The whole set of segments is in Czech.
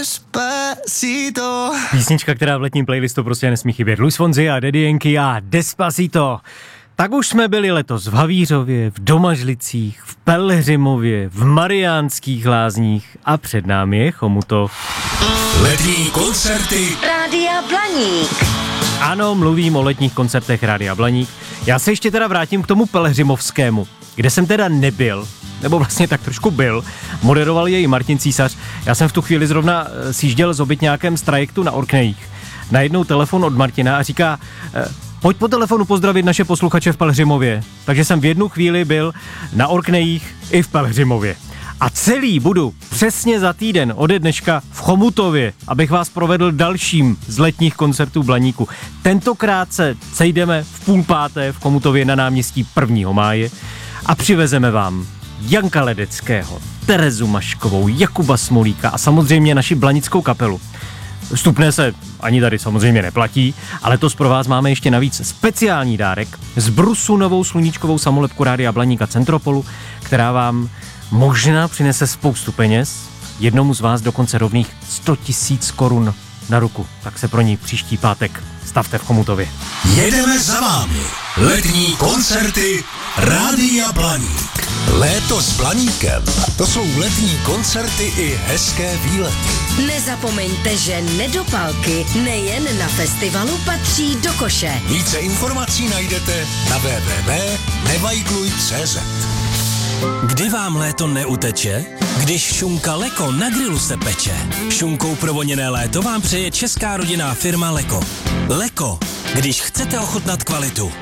Písnička, která v letním playlistu prostě nesmí chybět. Luis Fonsi a Daddy Yankee a Despacito. Tak už jsme byli letos v Havířově, v Domažlicích, v Pelhřimově, v Mariánských Lázních a před námi je Chomutov. Letní koncerty Rádia Blaník. Ano, mluvím o letních koncertech Rádia Blaník. Já se ještě teda vrátím k tomu Pelhřimovskému, kde jsem teda nebyl, nebo vlastně tak trošku byl. Moderoval jej Martin Císař. Já jsem v tu chvíli zrovna sjížděl s obytňákem z trajektu na Orknejích. Najednou telefon od Martina a říká: pojď po telefonu pozdravit naše posluchače v Pelhřimově. Takže jsem v jednu chvíli byl na Orknejích i v Pelhřimově. A celý budu přesně za týden ode dneška v Chomutově, abych vás provedl dalším z letních koncertů Blaníku. Tentokrát se sejdeme v 4:30 v Chomutově na náměstí 1. máje a přivezeme vám Janka Ledeckého, Terezu Maškovou, Jakuba Smolíka a samozřejmě naši blanickou kapelu. Vstupné se ani tady samozřejmě neplatí, ale to pro vás máme ještě navíc speciální dárek z Brusu novou sluníčkovou samolepku Rádia Blaník a Centropolu, která vám možná přinese spoustu peněz, jednomu z vás dokonce rovných 100 000 korun na ruku. Tak se pro ní příští pátek stavte v Chomutově. jedeme za vámi. Letní koncerty Rádia Blaník. Léto s Blaníkem. To jsou letní koncerty i hezké výlety. Nezapomeňte, že nedopalky nejen na festivalu patří do koše. Více informací najdete na www.nevajgluj.cz. Kdy vám léto neuteče? Když šunka Leko na grilu se peče. Šunkou provoněné léto vám přeje česká rodinná firma Leko. Leko, když chcete ochutnat kvalitu.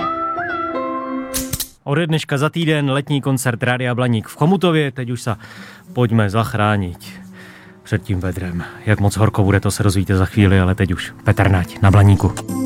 Ode dneška za týden letní koncert Rádia Blaník v Chomutově, teď už se pojďme zachránit před tím vedrem. Jak moc horko bude, to se dozvíte za chvíli, ale teď už Petr Nať na Blaníku.